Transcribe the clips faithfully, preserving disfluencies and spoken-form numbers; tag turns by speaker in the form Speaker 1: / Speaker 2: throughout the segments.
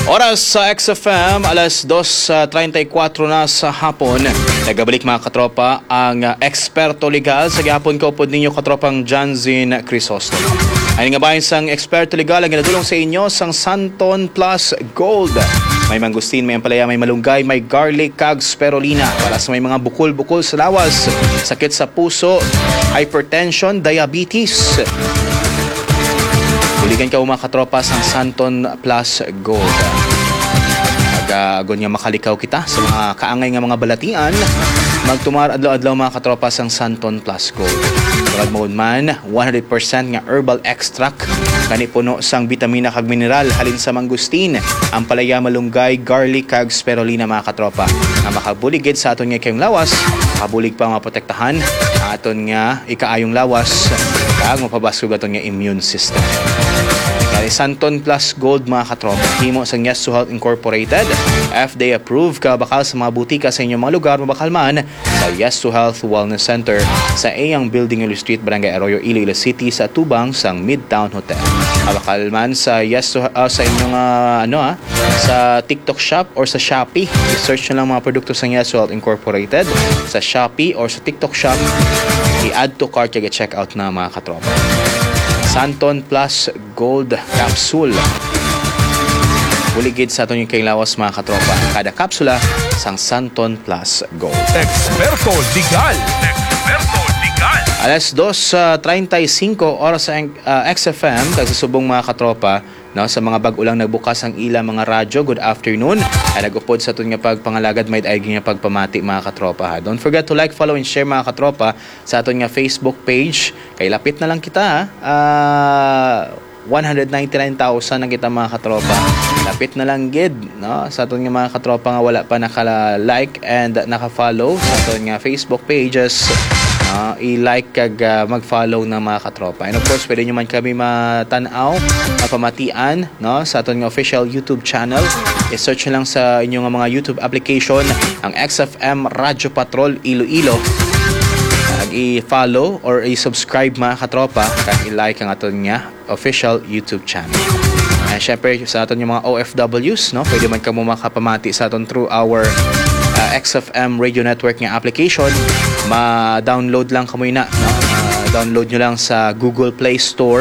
Speaker 1: Oras sa X F M, alas dos treinta y cuatro na sa hapon. Nagabalik mga katropa ang uh, eksperto legal sa gihapon ko pod ninyo katropang Janzin Crisostomo. Ay nga bayan sang eksperto legal ang ginadulong sa inyo sang Santon Plus Gold. May mangustin, may ampalaya, may malunggay, may garlic, kag spirulina para sa may mga bukol-bukol sa lawas, sakit sa puso, hypertension, diabetes. Buligan ka mga katropa sang Santon Plus Gold. Pag-agon nga makalikaw kita sa mga kaangay nga mga balatian, magtumar adlaw-adlaw mga katropa sang Santon Plus Gold. Tulad mo man, one hundred percent nga herbal extract, kani puno sang bitamina kag mineral halin sa mangustin, ampalaya, malunggay, garlic kag spirulina mga katropa. Nga makabuligid sa aton nga kayong lawas, makabulig pa maprotektahan aton nga ikaayong lawas kag mapabasog aton nga immune system. Kani Santon Plus Gold mga katropa, himo sang Yes to Health Incorporated, F D A approved ka bakal sa mga butika sa inyong mga lugar, mabakal man sa Yes to Health Wellness Center sa Ayang Building Ilo Street, Barangay Arroyo, Iloilo City sa Tubang sang Midtown Hotel. Mabakal man sa Yes to uh, sa inyong uh, ano ah, sa TikTok shop or sa Shopee. I-search nyo lang mga produkto sa Yes to Health Incorporated sa Shopee or sa TikTok shop. I-add to cart kaya check out na mga katropa. Santon Plus Gold Capsule. Buligid sa aton yung kayong lawas mga katropa. Kada kapsula sang Santon Plus Gold.
Speaker 2: Experto Legal. Experto Legal.
Speaker 1: Alas dos treinta y cinco oras sa uh, X F M kasi subong mga katropa, no, sa mga bag-ulang nagbukas ang ila mga radyo. Good afternoon. Ay nagupod sa aton nga pagpangalagad may daig nga pagpamati mga katropa ha. Don't forget to like, follow and share mga katropa sa aton nga Facebook page. Kay lapit na lang kita ha. Uh, one hundred ninety-nine thousand na kita mga katropa. Lapit na lang gid, no, sa aton nga mga katropa nga wala pa naka-like and naka-follow sa aton nga Facebook pages. Uh, i-like kag uh, mag-follow ng mga katropa. And of course, pwede nyo man kami matanaw, mapamatian, no, sa aton nga official YouTube channel. I-search nyo lang sa inyong mga YouTube application ang X F M Radio Patrol Iloilo. Uh, i-follow or i-subscribe mga katropa kag i-like ang aton nga official YouTube channel. And syempre sa aton yung mga O F Ws, no, pwede man kamo makapamati sa aton through our uh, X F M Radio Network nga application. Ma-download lang kamo ina, no? Uh, download nyo lang sa Google Play Store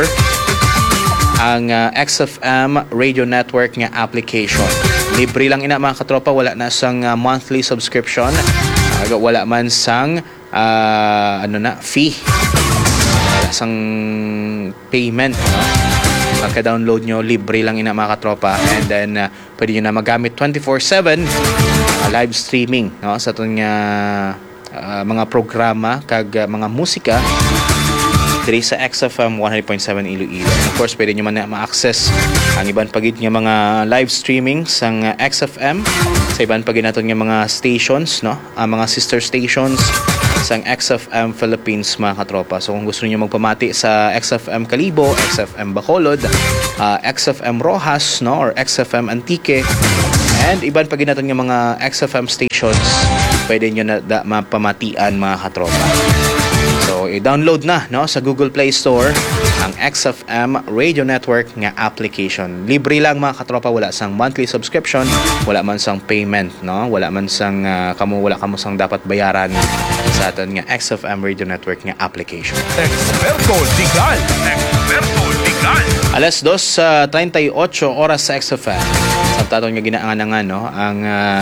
Speaker 1: ang uh, X F M Radio Network nga application. Libre lang ina mga katropa, wala na sang uh, monthly subscription, uh, wala man sang uh, ano na fee, wala sang payment, no? Pagka-download nyo, libre lang ina mga katropa, and then uh, pwede nyo na magamit twenty-four seven uh, live streaming, no, sa itong uh, uh, mga programa kag uh, mga musika diri sa X F M one hundred point seven Iloilo. Of course, pwede nyo man na ma-access ang ibang pagit nga mga live streaming sang uh, X F M sa ibang pagit naton nga mga stations, no, ang mga sister stations sang X F M Philippines mga katropa. So kung gusto niyo magpamati sa X F M Calibo, X F M Bacolod, uh, X F M Rojas, no, or X F M Antique, and iban pag natin yung mga X F M stations, pwede niyo na da, mapamatian mga katropa. So i-download na, no, sa Google Play Store ang X F M Radio Network nga application. Libre lang mga katropa, wala sang monthly subscription, wala man sang payment, no, wala man sang uh, kamo wala kamo sang dapat bayaran sa aton nga X F M Radio Network nga application.
Speaker 2: Experto Legal. Experto Legal.
Speaker 1: Alas dos treinta y ocho oras sa X F M. Sa aton nga ginaangan no, ang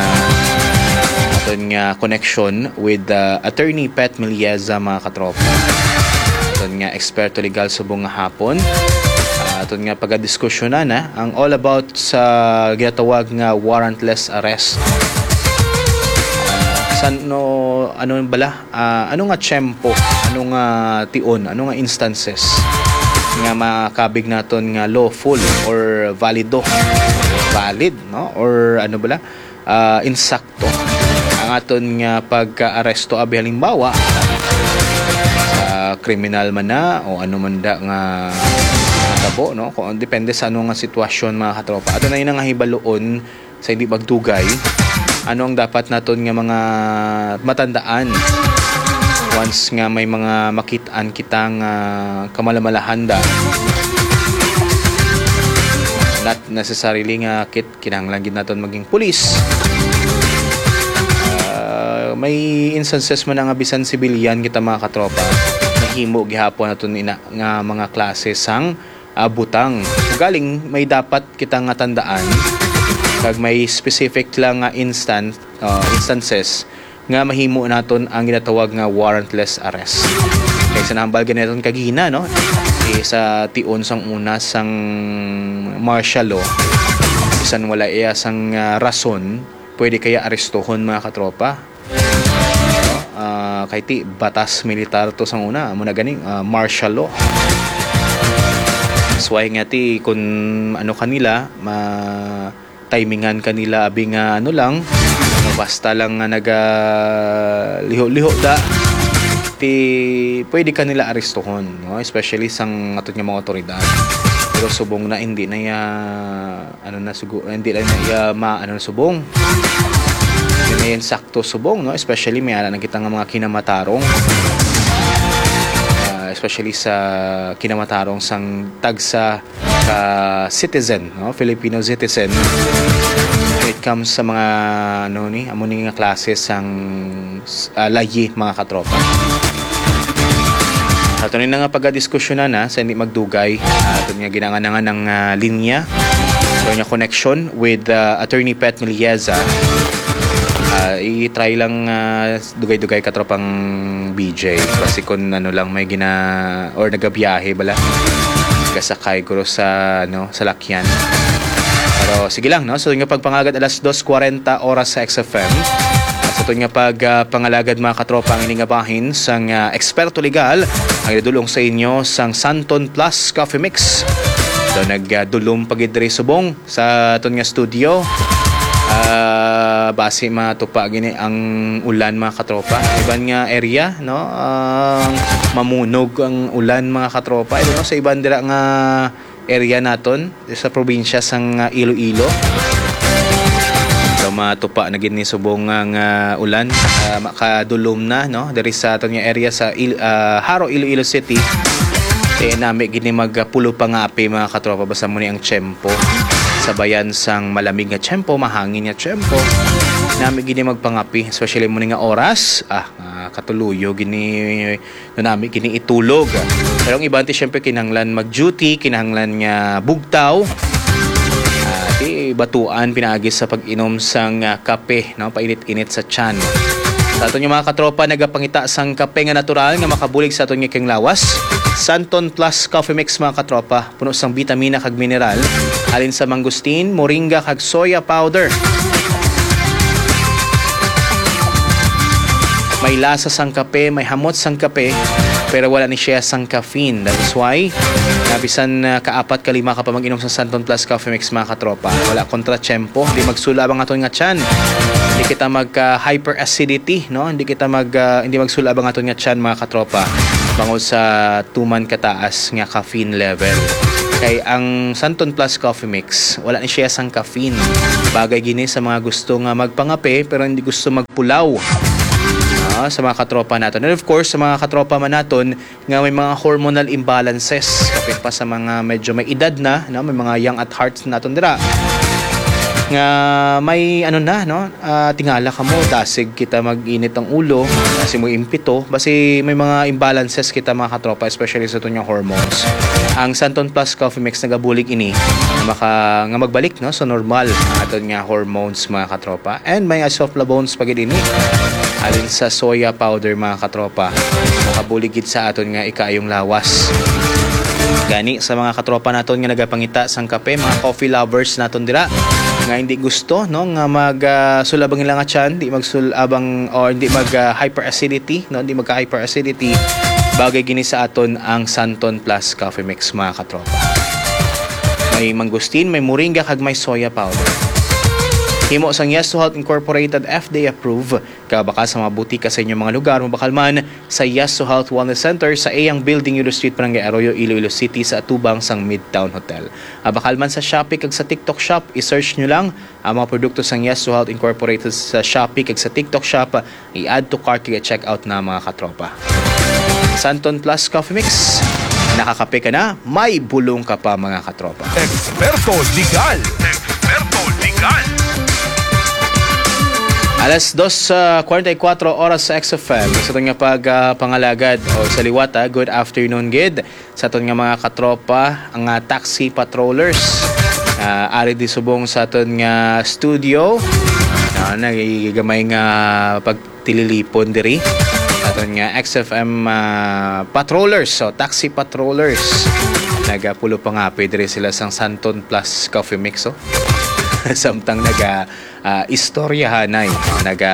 Speaker 1: uh, aton nga connection with uh, Attorney Pet Milieza mga katropa. Aton nga eksperto legal subong nga hapon. Uh, aton nga pagdiskusyonan na ang all about sa ginatawag nga warrantless arrest. Ano ano bala uh, ano nga tiyempo, ano nga tion, ano nga instances nga makabig naton nga lawful or valido, valid, no, or ano bala uh, insakto ang aton nga pagka-aresto abi halimbawa sa uh, kriminal man na o ano man da nga tabo, no, kung depende sa ano nga sitwasyon mga katropa. Ato na yun nga hibaloon sa hindi magdugay. Ano ang dapat naton nga mga matandaan once nga may mga makitaan kitang uh, kamalamalahan da not necessarily nga kit kinahanglan gid naton maging pulis. Uh, may instances man nga bisan civilian kita mga katropa nahimo gihapon naton ina nga mga klase sang uh, butang. So, galing may dapat kita nga tandaan kag may specific lang nga instant uh, instances nga mahimo naton ang ginatawag nga warrantless arrest. Kay sa nambal ganaton kagina no eh, sa tion sang una sang martial law bisan wala iya sang uh, rason pwede kaya arestohon mga katropa. No? Uh, kay ti batas militar to sang una amo na ganing uh, martial law. So ay nga ti kung ano kanila ma timingan kanila abi nga ano lang basta lang nga naga liho-liho da ti pwede kanila arestohon no especially sang aton nga mga otoridad. Pero subong na hindi na ya ano na sugo hindi na ya ma ano na subong hindi na sakto subong no especially may ala na kita nga mga kinamatarong uh, especially sa kinamatarong sang tagsa ka citizen no Filipino citizen when it comes sa mga ano ni amo ni nga klase sang uh, layi mga katropa. Ato ni nga pagdiskusyonan na sa hindi magdugay ato nga ginanganangan ng uh, linya so nya connection with uh, Attorney Pet Milieza. Uh, i-try lang uh, dugay-dugay katropang B J kasi kung ano lang may gina or nagabiyahe bala gasakay ko sa no sa lakyan. Pero sige lang no so nga pagpangagad alas dos forty oras sa X F M. Sa ito nga pag uh, pangalagad mga katropa ang iningabahin sang uh, eksperto legal ang idulong sa inyo sang Santon Plus Coffee Mix. So nagdulong uh, pagidri subong sa ito nga studio. Uh, base matupa gini ang ulan mga katropa. Iban nga area no uh, mamunog ang ulan mga katropa. Ito no sa iban dira nga area naton sa probinsya sang uh, Iloilo. So matupa na gini subong ang uh, ulan uh, makadulom na no diri sa aton nga area sa Il- uh, Haro Iloilo City. Kaya nami gini magpulo pa nga api mga katropa basta mo ni ang tiyempo sa bayan sang malamig nga tiyempo mahangin nga tiyempo nami gini magpangapi especially mo ni nga oras ah uh, katuluyo gini no nami gini itulog. Pero ang iba ti syempre kinahanglan mag-duty kinahanglan nga bugtaw. Di batuan pinagis sa pag-inom sang uh, kape no painit-init sa tiyan. Sa aton yung mga katropa nagapangita sang kape nga natural nga makabulig sa aton nga king lawas. Santon Plus Coffee Mix mga katropa puno sang bitamina kag mineral alin sa mangustin, moringa kag soya powder. May lasa sang kape, may hamot sang kape, pero wala ni siya sang caffeine. That is why, nabisan uh, kaapat kalima ka pa mag-inom sa Santon Plus Coffee Mix mga katropa. Wala kontra tiyempo, hindi magsulab ang aton nga tiyan. Hindi kita mag uh, hyperacidity, no? Hindi kita mag uh, hindi magsulab ang aton nga tiyan mga katropa. Bangod sa tuman kataas nga caffeine level. Kay ang Santon Plus Coffee Mix, wala ni siya sang caffeine. Bagay gini sa mga gusto nga magpangape pero hindi gusto magpulaw. Uh, sa mga katropa natin. And of course, sa mga katropa man natin nga may mga hormonal imbalances. Kapit pa sa mga medyo may edad na, no? May mga young at heart natin dira. Nga may ano na, no? Uh, tingala ka mo, dasig kita mag-init ang ulo, kasi mo impito. Basi may mga imbalances kita mga katropa, especially sa itong hormones. Ang Santon Plus Coffee Mix nagabulig ini, maka, nga magbalik no? So normal ang aton nga hormones mga katropa. And may isoflavones pagid ini. Alin sa soya powder mga katropa makabuligid sa aton nga ikayong lawas. Gani sa mga katropa naton nga nagapangita sang kape, mga coffee lovers naton dira nga hindi gusto no nga mag uh, sulabang ilang nga tiyan, di magsulabang or hindi mag uh, hyperacidity no, hindi magka hyperacidity. Bagay gini sa aton ang Santon Plus Coffee Mix mga katropa. May mangustin, may moringa kag may soya powder. Himo sang Yes to Health Incorporated F D A approved kabaka sa mga butika sa inyong mga lugar mabakal man sa Yes to Health Wellness Center sa Ayang Building, Yulo Street, Barangay Arroyo, Iloilo City sa atubang sang Midtown Hotel. Abakal man sa Shopee kag sa TikTok Shop, i-search nyo lang ang mga produkto sang Yes to Health Incorporated sa Shopee kag sa TikTok Shop, i-add to cart kag check out na mga katropa. Santon Plus Coffee Mix, Nakakape ka na, may bulong ka pa mga katropa.
Speaker 2: Eksperto legal. Eksperto legal.
Speaker 1: Alas dos uh, forty-four oras sa X F M. Sa itong nga pag uh, pangalagad o sa liwata, good afternoon gid. Sa itong nga mga katropa, ang uh, taxi patrollers. Uh, ari di subong sa itong nga studio. Uh, nagigamay nga pagtililipon diri. Sa itong nga X F M uh, patrollers, so taxi patrollers. Nagapulo pa nga diri sila sang Santon Plus Coffee Mix. Oh. Samtang naga uh, istoryahanay, naga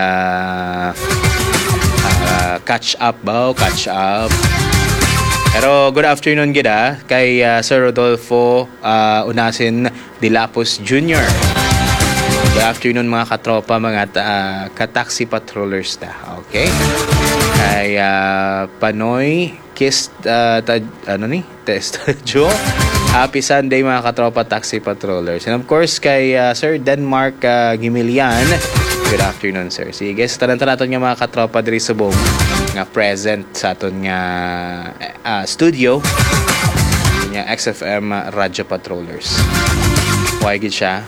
Speaker 1: uh, catch up ba, catch up. Pero good afternoon gida kay uh, Sir Rodolfo uh, Unasin Dilapos Junior Good afternoon mga katropa, mga uh, ka-taxi patrollers ta. Okay? Kay uh, Panoy Kiss uh, ta, ano ni? Test Jo. Happy Sunday mga katropa taxi patrollers. And of course kay uh, Sir Denmark uh, Gimilian. Good afternoon sir. Sige, sa tanan naton nga mga katropa diri subong nga present sa aton nga uh, studio nga X F M uh, Radio Patrollers. Why gid siya?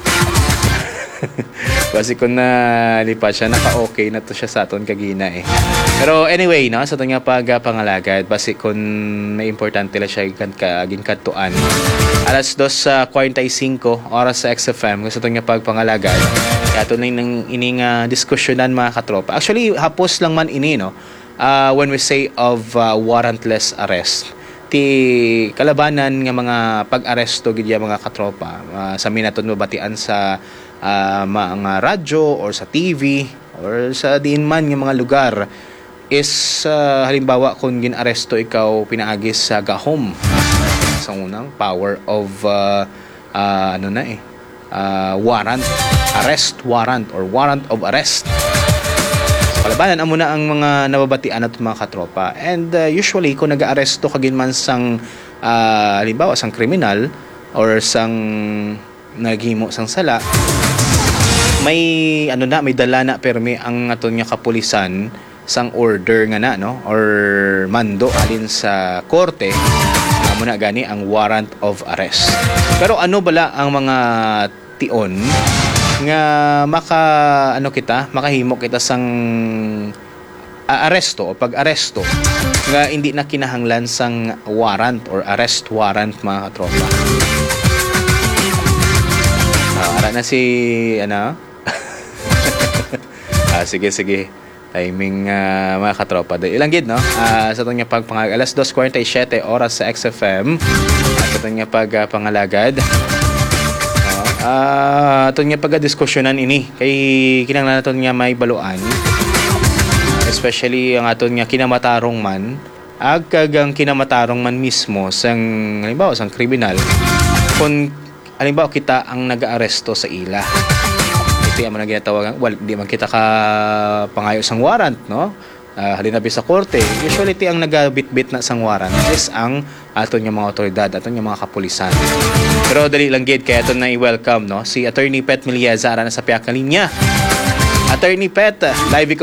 Speaker 1: Kasi kung nalipat siya, naka-okay na to siya sa aton kagina eh. Pero anyway, no, sa aton nga pag uh, pangalagad, basi kung may importante la siya kaging katuan. Alas dos sa forty-five oras sa X F M, sa aton nga pag pangalagad. Kaya ito na yung ining uh, diskusyonan mga katropa. Actually, hapos lang man ini, no? Uh, when we say of uh, warrantless arrest. Ti kalabanan nga mga pag-aresto gid mga katropa. Uh, sa minaton mabatian sa uh, mga radyo or sa T V or sa diin man nga mga lugar is uh, halimbawa kung ginaresto ikaw pinaagis sa gahom. Sa unang power of uh, uh, ano na eh uh, warrant, arrest warrant or warrant of arrest. Kalabanan amo na ang mga nababatian at mga katropa. And uh, usually kung nag-aaresto kagin man sang uh, halimbawa sang kriminal or sang naghimo sang sala, may ano na may dala na permi ang aton nga kapulisan sang order nga na no or mando alin sa korte amo na gani ang warrant of arrest. Pero ano bala ang mga tion nga maka ano kita makahimo kita sang uh, aresto o pag-aresto nga hindi na kinahanglan sang warrant or arrest warrant mga katropa. Uh, ara na si ano ah, sige sige timing uh, mga katropa. Ilang gid no? Uh, sa itong nga pagpangag alas dos forty-seven oras sa X F M. Uh, sa itong nga pagpangalagad. Ah, uh, aton nga pagdiskusyonan ini kay kinahanglan naton nga may baluan. Especially ang aton nga kinamatarong man, ag kagang kinamatarong man mismo sang halimbawa sang kriminal. Kung halimbawa kita ang nag-aaresto sa ila. Ito ang mga ginatawagan, well, di man kita ka pangayo sang warrant, no? Uh, halinabi sa korte, usually ti ang nagabit-bit na sang warrant is ang aton nga mga otoridad, aton nga mga kapulisan. Pero dali lang gid kaya aton na i-welcome no si Attorney Pet Miliaza ara na sa piyak na linya. Attorney Pet, live